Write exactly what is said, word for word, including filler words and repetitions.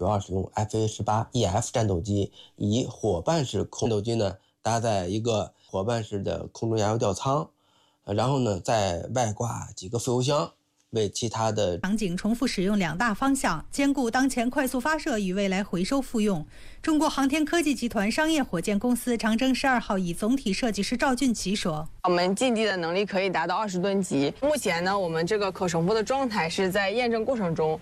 主要使用 F A 十八 E F 战斗机，以伙伴式空战斗机呢搭载一个伙伴式的空中加油吊舱，然后呢再外挂几个副油箱，为其他的场景重复使用两大方向，兼顾当前快速发射与未来回收复用。中国航天科技集团商业火箭公司长征十二号乙总体设计师赵俊奇说：“ 我们近地的能力可以达到二十吨级。目前呢，我们这个可重复的状态是在验证过程中。”